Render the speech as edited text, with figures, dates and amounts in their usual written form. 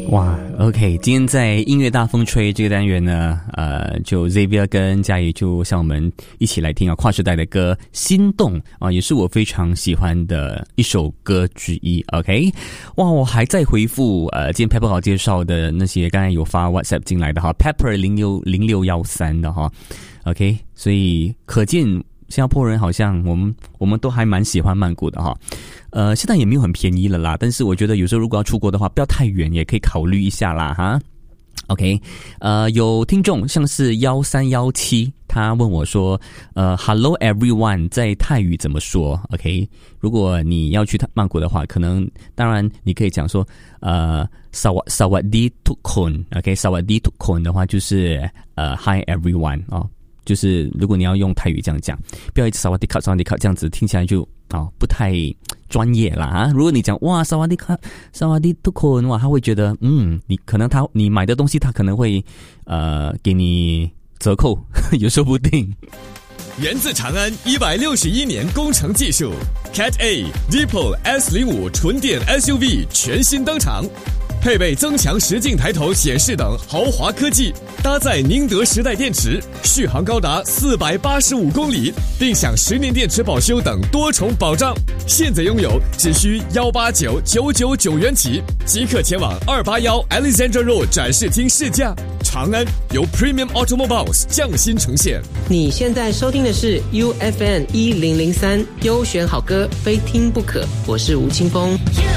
哇 ，OK， 今天在音乐大风吹这个单元呢，就 Xavier 跟嘉怡就向我们一起来听跨时代的歌《心动》也是我非常喜欢的一首歌之一。OK， 哇，我还在回复今天 Pepper 好介绍的那些刚才有发 WhatsApp 进来的Pepper 0613的OK， 所以可见新加坡人好像我们都还蛮喜欢曼谷的现在也没有很便宜了啦，但是我觉得有时候如果要出国的话，不要太远，也可以考虑一下啦哈。OK， 有听众像是1317，他问我说，Hello everyone， 在泰语怎么说 ？OK， 如果你要去曼谷的话，当然你可以讲说，Sawadee Tukon，OK，Sawadee Tukon 的话就是Hi everyone 就是如果你要用泰语这样讲，不要一直萨瓦迪卡萨瓦迪卡这样子，听起来就不太专业啦如果你讲哇萨瓦迪卡萨瓦迪图克哇，他会觉得你可能你买的东西他可能会给你折扣，有说不定。 源自长安161年工程技术 Cat A Deepol S05 纯电 SUV 全新登场，配备增强实境抬头显示等豪华科技，搭载宁德时代电池，续航高达485公里，并享10年电池保修等多重保障。现在拥有只需189,999元起，即刻前往281 Alexandra Road 展示厅试驾。长安由 Premium Automobiles 匠心呈现。 你现在收听的是 UFN 1003，优选好歌非听不可。我是吴青峰。